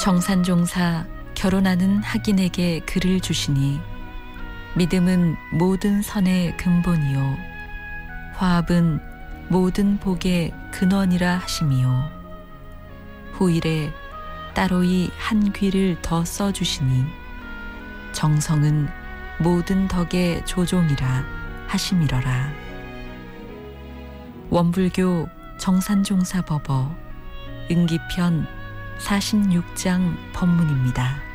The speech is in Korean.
정산종사 결혼하는 학인에게 글을 주시니 믿음은 모든 선의 근본이요 화합은 모든 복의 근원이라 하심이요 후일에 따로이 한 귀를 더 써주시니 정성은 모든 덕의 조종이라 하심이러라. 원불교 정산종사 법어 응기편 46장 법문입니다.